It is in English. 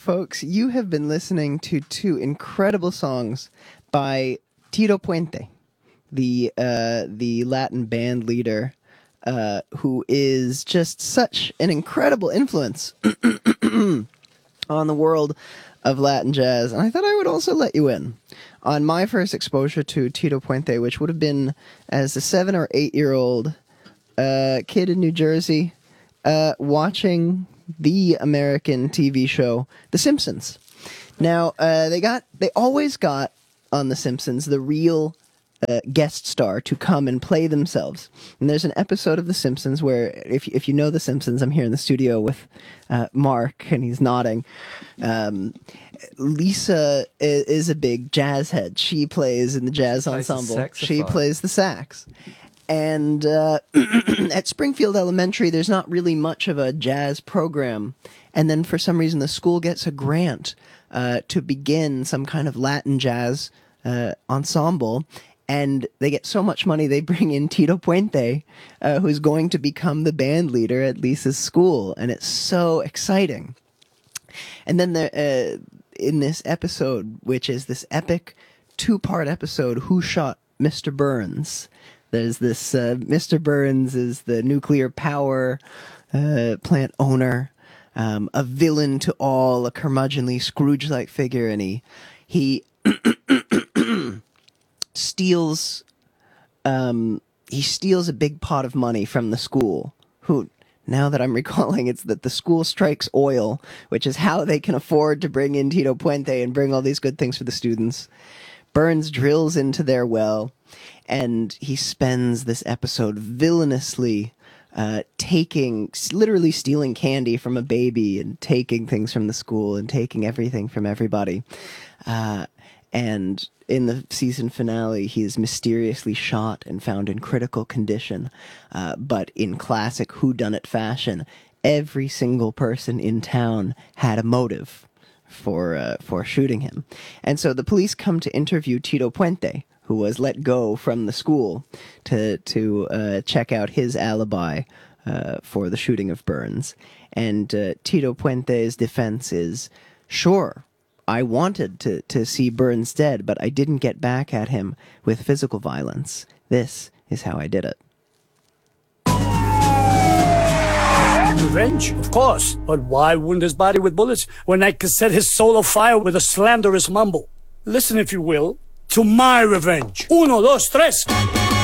Folks, you have been listening to two incredible songs by Tito Puente, the Latin band leader, who is just such an incredible influence on the world of Latin jazz. And I thought I would also let you in on my first exposure to Tito Puente, which would have been as a 7 or 8 year old kid in New Jersey, watching the American TV show The Simpsons. Now, they always got on The Simpsons the real guest star to come and play themselves. And there's an episode of The Simpsons where, if you know The Simpsons, I'm here in the studio with Mark, and he's nodding. Lisa is a big jazz head. She plays in the jazz ensemble. She plays the sax. And at Springfield Elementary, there's not really much of a jazz program. And then for some reason, the school gets a grant to begin some kind of Latin jazz ensemble. And they get so much money, they bring in Tito Puente, who's going to become the band leader at Lisa's school. And it's so exciting. And then in this episode, which is this epic 2-part episode, Who Shot Mr. Burns? There's this Mr. Burns is the nuclear power plant owner, a villain to all, a curmudgeonly Scrooge-like figure, and he steals a big pot of money from the school. Who, now that I'm recalling, it's that the school strikes oil, which is how they can afford to bring in Tito Puente and bring all these good things for the students. Burns drills into their well, and he spends this episode villainously literally stealing candy from a baby and taking things from the school and taking everything from everybody. And in the season finale, he is mysteriously shot and found in critical condition. But in classic whodunit fashion, every single person in town had a motive for shooting him. And so the police come to interview Tito Puente, who was let go from the school to check out his alibi for the shooting of Burns. And Tito Puente's defense is, sure, I wanted to see Burns dead, but I didn't get back at him with physical violence. This is how I did it. Revenge? Of course. But why wound his body with bullets when I could set his soul afire with a slanderous mumble? Listen, if you will, to my revenge. 1, 2, 3.